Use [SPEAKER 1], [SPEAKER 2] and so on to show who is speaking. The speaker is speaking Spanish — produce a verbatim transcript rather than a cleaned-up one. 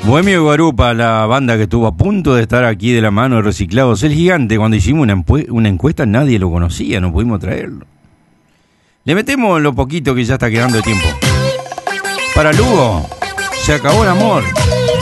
[SPEAKER 1] Bohemio Guarupa, la banda que estuvo a punto de estar aquí de la mano de Reciclados El Gigante. Cuando hicimos una, una encuesta nadie lo conocía, no pudimos traerlo. Le metemos lo poquito que ya está quedando de tiempo. Para Lugo, se acabó el amor.